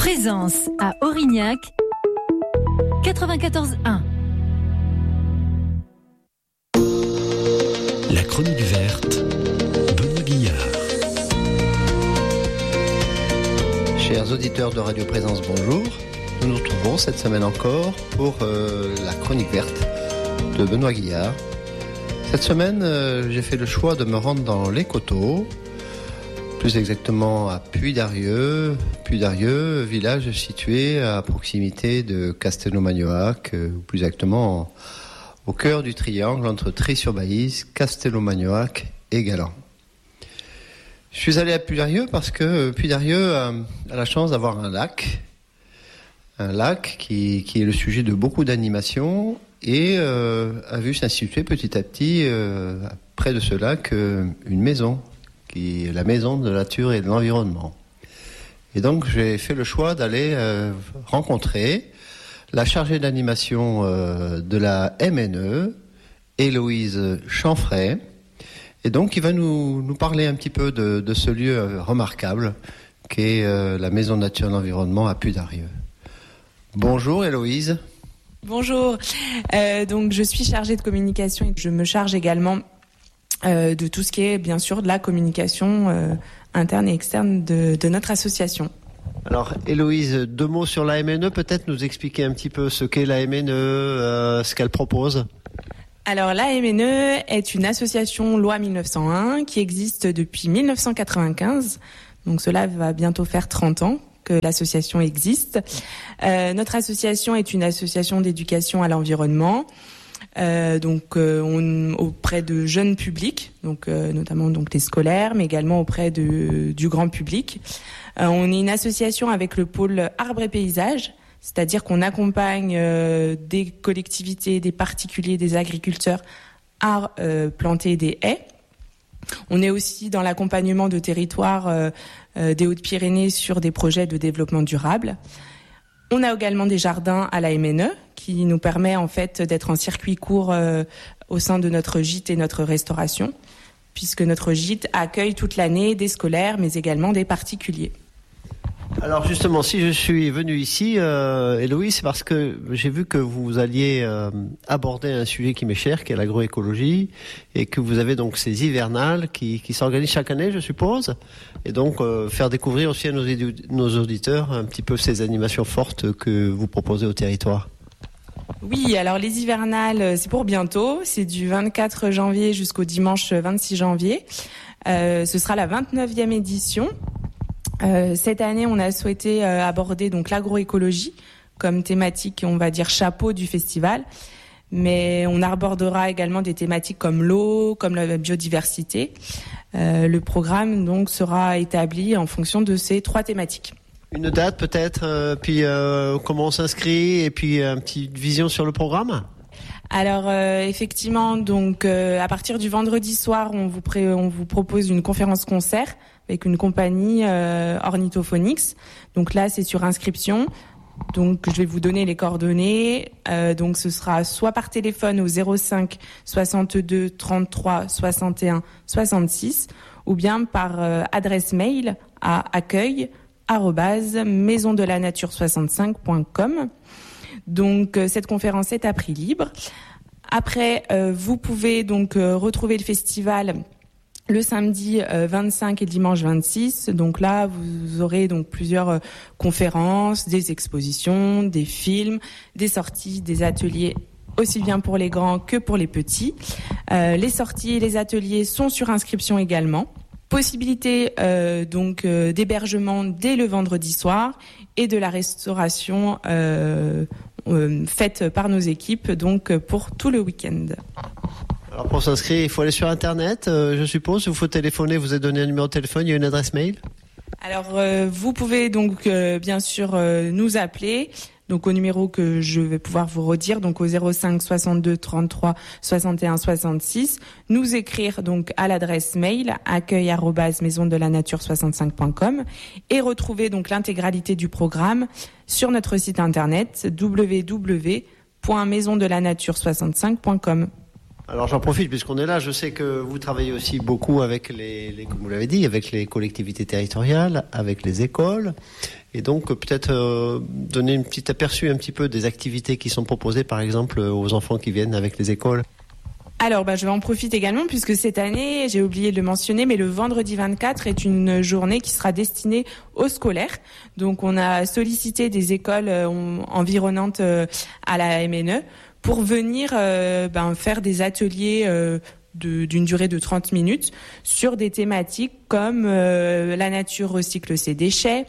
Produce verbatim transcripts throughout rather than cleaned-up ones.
Présence à Aurignac, quatre-vingt-quatorze un. La chronique verte, Benoît Guillard. Chers auditeurs de Radio Présence, bonjour. Nous nous retrouvons cette semaine encore pour euh, la chronique verte de Benoît Guillard. Cette semaine, euh, j'ai fait le choix de me rendre dans les Coteaux, plus exactement à Puy-d'Arieux, Puy-d'Arieux, village situé à proximité de Castelnau-Magnoac, euh, ou plus exactement en, au cœur du triangle entre Trie-sur-Baïse, Castelnau-Magnoac et Galan. Je suis allé à Puy-d'Arieux parce que Puy-d'Arieux a, a la chance d'avoir un lac, un lac qui, qui est le sujet de beaucoup d'animations et euh, a vu s'instituer petit à petit euh, près de ce lac euh, une maison, qui est la maison de la nature et de l'environnement. Et donc j'ai fait le choix d'aller euh, rencontrer la chargée d'animation euh, de la M N E, Héloïse Chanfray, et donc qui va nous, nous parler un petit peu de, de ce lieu euh, remarquable qu'est euh, la maison de nature et de l'environnement à Puy-d'Arieux. Bonjour Héloïse. Bonjour, euh, donc je suis chargée de communication et je me charge également euh, de tout ce qui est bien sûr de la communication euh, interne et externe de, de notre association. Alors Héloïse, deux mots sur la M N E, peut-être nous expliquer un petit peu ce qu'est la M N E, euh, ce qu'elle propose. Alors la M N E est une association loi mille neuf cent un qui existe depuis mille neuf cent quatre-vingt-quinze, donc cela va bientôt faire trente ans que l'association existe. Euh, notre association est une association d'éducation à l'environnement, euh, donc euh, on, auprès de jeunes publics, donc euh, notamment donc les scolaires, mais également auprès de, du grand public. Euh, on est une association avec le pôle arbre et paysage, c'est-à-dire qu'on accompagne euh, des collectivités, des particuliers, des agriculteurs à euh, planter des haies. On est aussi dans l'accompagnement de territoires euh, euh, des Hautes-Pyrénées sur des projets de développement durable. On a également des jardins à la M N E qui nous permet en fait d'être en circuit court euh, au sein de notre gîte et notre restauration, puisque notre gîte accueille toute l'année des scolaires mais également des particuliers. Alors justement, si je suis venu ici, euh, Héloïse, c'est parce que j'ai vu que vous alliez euh, aborder un sujet qui m'est cher, qui est l'agroécologie, et que vous avez donc ces hivernales qui, qui s'organisent chaque année, je suppose, et donc euh, faire découvrir aussi à nos, édu- nos auditeurs un petit peu ces animations fortes que vous proposez au territoire. Oui, alors les hivernales, c'est pour bientôt, c'est du vingt-quatre janvier jusqu'au dimanche vingt-six janvier. Euh, ce sera la vingt-neuvième édition. Euh, cette année, on a souhaité euh, aborder donc l'agroécologie comme thématique, on va dire chapeau du festival, mais on abordera également des thématiques comme l'eau, comme la biodiversité. Euh, le programme donc sera établi en fonction de ces trois thématiques. Une date peut-être, euh, puis euh, comment on s'inscrit, et puis une petite vision sur le programme. Alors euh, effectivement, donc euh, à partir du vendredi soir, on vous pré- on vous propose une conférence concert avec une compagnie euh, Ornithophonix. Donc là, c'est sur inscription. Donc je vais vous donner les coordonnées. Euh, donc ce sera soit par téléphone au zéro cinq soixante-deux trente-trois soixante et un soixante-six ou bien par euh, adresse mail à accueil arobase maison de la nature soixante-cinq point com. Donc euh, cette conférence est à prix libre. Après, euh, vous pouvez donc euh, retrouver le festival le samedi euh, vingt-cinq et dimanche vingt-six. Donc là, vous aurez donc plusieurs euh, conférences, des expositions, des films, des sorties, des ateliers aussi bien pour les grands que pour les petits. Euh, les sorties et les ateliers sont sur inscription également. Possibilité euh, donc euh, d'hébergement dès le vendredi soir et de la restauration euh, euh, faite par nos équipes donc pour tout le week-end. Alors pour s'inscrire, il faut aller sur Internet, euh, je suppose. Il faut téléphoner, vous avez donné un numéro de téléphone, il y a une adresse mail. Alors euh, vous pouvez donc euh, bien sûr euh, nous appeler. Donc au numéro que je vais pouvoir vous redire, donc au zéro cinq soixante-deux trente-trois soixante et un soixante-six, nous écrire donc à l'adresse mail accueil arobase maison de la nature soixante-cinq point com et retrouver donc l'intégralité du programme sur notre site internet w w w point maison de la nature soixante-cinq point com. Alors j'en profite puisqu'on est là, je sais que vous travaillez aussi beaucoup avec les, les comme vous l'avez dit, avec les collectivités territoriales, avec les écoles, et donc peut-être euh, donner une petite aperçu un petit peu des activités qui sont proposées par exemple aux enfants qui viennent avec les écoles. Alors, bah, je vais en profiter également puisque cette année, j'ai oublié de le mentionner, mais le vendredi vingt-quatre est une journée qui sera destinée aux scolaires. Donc, on a sollicité des écoles euh, environnantes euh, à la M N E pour venir euh, ben, faire des ateliers euh, de, d'une durée de trente minutes sur des thématiques comme euh, la nature recycle ses déchets,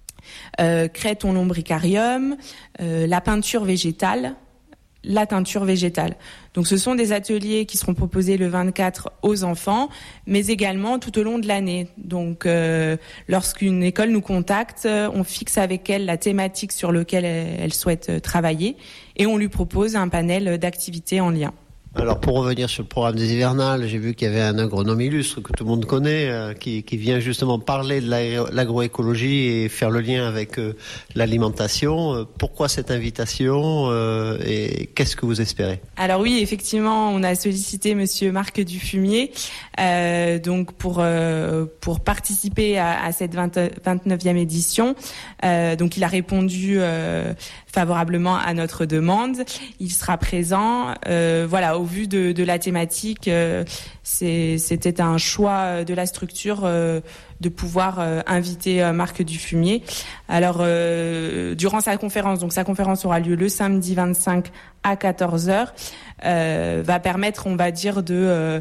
euh, crée ton lombricarium, euh, la peinture végétale, la teinture végétale. Donc ce sont des ateliers qui seront proposés le vingt-quatre aux enfants, mais également tout au long de l'année. Donc euh, lorsqu'une école nous contacte, on fixe avec elle la thématique sur laquelle elle, elle souhaite travailler et on lui propose un panel d'activités en lien. Alors pour revenir sur le programme des hivernales, j'ai vu qu'il y avait un agronome illustre que tout le monde connaît, euh, qui, qui vient justement parler de l'agroécologie et faire le lien avec euh, l'alimentation. Euh, pourquoi cette invitation euh, et qu'est-ce que vous espérez? Alors oui, effectivement, on a sollicité Monsieur Marc Dufumier euh, donc pour euh, pour participer à, à cette vingt-neuvième édition. Euh, donc il a répondu euh, favorablement à notre demande. Il sera présent. Euh, voilà, au vu de, de la thématique, euh, c'est, c'était un choix de la structure euh, de pouvoir euh, inviter euh, Marc Dufumier. Alors, euh, durant sa conférence, donc sa conférence aura lieu le samedi vingt-cinq à quatorze heures, euh, va permettre, on va dire, de euh,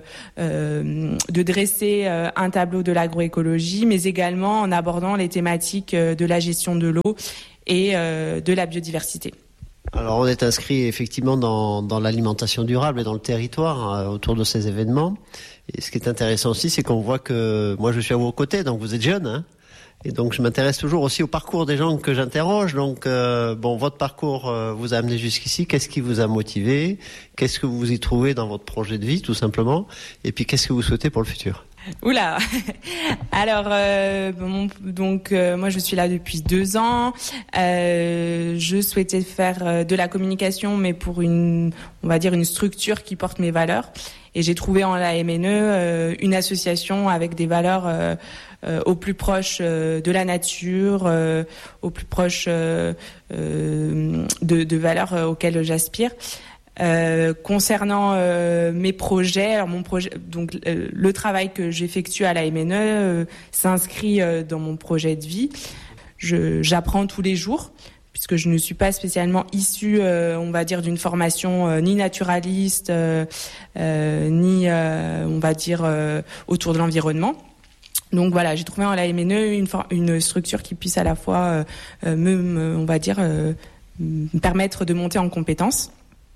euh, de dresser euh, un tableau de l'agroécologie, mais également en abordant les thématiques euh, de la gestion de l'eau et euh, de la biodiversité. Alors on est inscrit effectivement dans, dans l'alimentation durable et dans le territoire euh, autour de ces événements. Et ce qui est intéressant aussi, c'est qu'on voit que moi je suis à vos côtés, donc vous êtes jeune, hein, et donc je m'intéresse toujours aussi au parcours des gens que j'interroge. Donc euh, bon, votre parcours euh, vous a amené jusqu'ici. Qu'est-ce qui vous a motivé? Qu'est-ce que vous y trouvez dans votre projet de vie, tout simplement? Et puis qu'est-ce que vous souhaitez pour le futur? Oula. Alors euh, bon, donc euh, moi je suis là depuis deux ans. Euh, je souhaitais faire euh, de la communication, mais pour une, on va dire une structure qui porte mes valeurs. Et j'ai trouvé en la M N E euh, une association avec des valeurs euh, euh, au plus proche euh, de la nature, euh, au plus proche euh, euh, de, de valeurs euh, auxquelles j'aspire. Euh, concernant euh, mes projets, alors mon projet, donc euh, le travail que j'effectue à la M N E euh, s'inscrit euh, dans mon projet de vie. Je, j'apprends tous les jours, puisque je ne suis pas spécialement issue, euh, on va dire, d'une formation euh, ni naturaliste, euh, euh, ni, euh, on va dire, euh, autour de l'environnement. Donc voilà, j'ai trouvé en la M N E une, une structure qui puisse à la fois euh, me, me, on va dire, euh, me permettre de monter en compétences.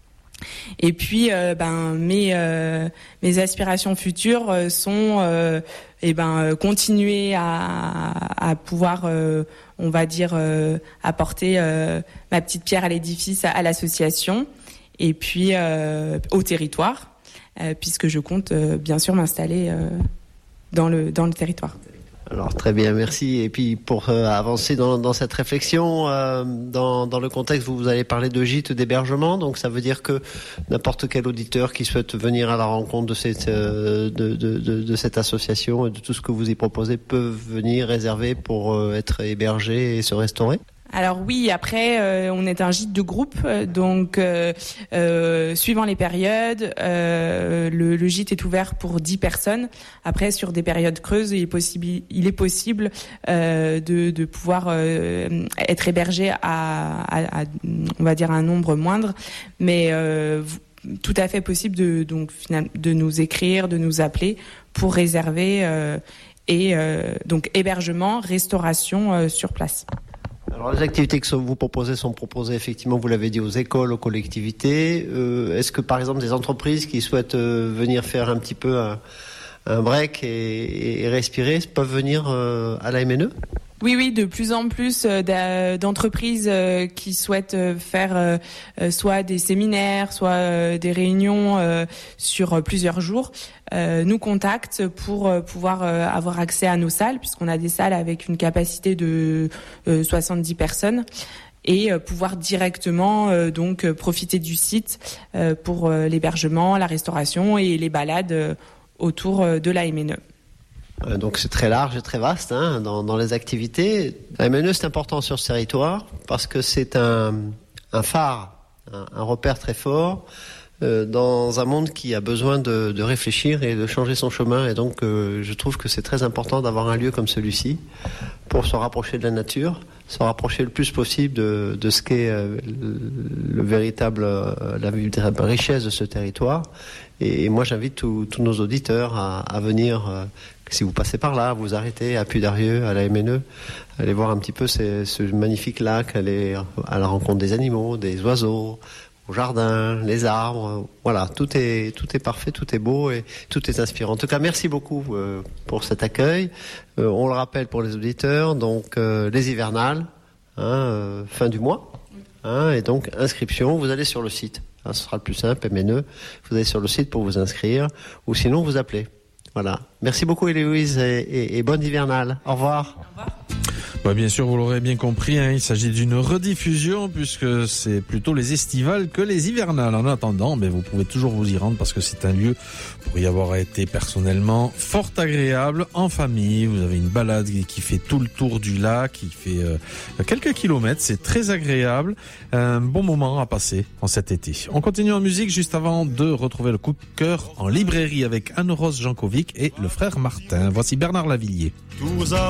Et puis, euh, ben mes euh, mes aspirations futures euh, sont, euh, eh ben euh, continuer à à pouvoir, euh, on va dire, euh, apporter euh, ma petite pierre à l'édifice à, à l'association, et puis euh, au territoire, euh, puisque je compte euh, bien sûr m'installer euh, dans le dans le territoire. Alors très bien, merci. Et puis pour euh, avancer dans, dans cette réflexion, euh, dans, dans le contexte où vous allez parler de gîtes d'hébergement, donc ça veut dire que n'importe quel auditeur qui souhaite venir à la rencontre de cette, euh, de, de, de, de cette association et de tout ce que vous y proposez peut venir réserver pour euh, être hébergé et se restaurer. Alors oui, après, euh, on est un gîte de groupe, donc euh, euh, suivant les périodes, euh, le, le gîte est ouvert pour dix personnes. Après, sur des périodes creuses, il est possible, il est possible euh, de, de pouvoir euh, être hébergé à, à, à, on va dire, un nombre moindre, mais euh, tout à fait possible de, donc, de nous écrire, de nous appeler pour réserver euh, et euh, donc hébergement, restauration euh, sur place. Alors les activités que vous proposez sont proposées effectivement, vous l'avez dit, aux écoles, aux collectivités. Euh, est-ce que par exemple des entreprises qui souhaitent euh, venir faire un petit peu un, un break et, et respirer peuvent venir euh, à la M N E ? Oui, oui, de plus en plus euh, d'entreprises euh, qui souhaitent euh, faire euh, soit des séminaires, soit euh, des réunions euh, sur euh, plusieurs jours, euh, nous contactent pour euh, pouvoir euh, avoir accès à nos salles, puisqu'on a des salles avec une capacité de euh, soixante-dix personnes. et euh, pouvoir directement euh, donc euh, profiter du site euh, pour euh, l'hébergement, la restauration et les balades euh, autour euh, de la M N E. Donc c'est très large et très vaste hein, dans, dans les activités. La M N E c'est important sur ce territoire parce que c'est un, un phare, un, un repère très fort euh, dans un monde qui a besoin de, de réfléchir et de changer son chemin. Et donc euh, je trouve que c'est très important d'avoir un lieu comme celui-ci pour se rapprocher de la nature, se rapprocher le plus possible de, de ce qu'est euh, le, le véritable, euh, la véritable richesse de ce territoire. Et, et moi j'invite tous nos auditeurs à, à venir... Euh, si vous passez par là, vous arrêtez à Puy-d'Arieux, à la M N E, allez voir un petit peu ces, ce magnifique lac, aller à la rencontre des animaux, des oiseaux, au jardin, les arbres. Voilà, tout est, tout est parfait, tout est beau et tout est inspirant. En tout cas, merci beaucoup euh, pour cet accueil. Euh, on le rappelle pour les auditeurs, donc euh, les hivernales, hein, euh, fin du mois, hein, et donc inscription, vous allez sur le site. Hein, ce sera le plus simple, M N E. Vous allez sur le site pour vous inscrire ou sinon vous appelez. Voilà. Merci beaucoup Héloïse et, et, et bonne hivernale. Au revoir. Au revoir. Bah bien sûr, vous l'aurez bien compris, hein, il s'agit d'une rediffusion puisque c'est plutôt les estivales que les hivernales. En attendant, mais vous pouvez toujours vous y rendre parce que c'est un lieu pour y avoir été personnellement fort agréable en famille. Vous avez une balade qui fait tout le tour du lac, qui fait euh, quelques kilomètres. C'est très agréable, un bon moment à passer en cet été. On continue en musique juste avant de retrouver le coup de cœur en librairie avec Anne-Rose Jankovic et le frère Martin. Voici Bernard Lavillier.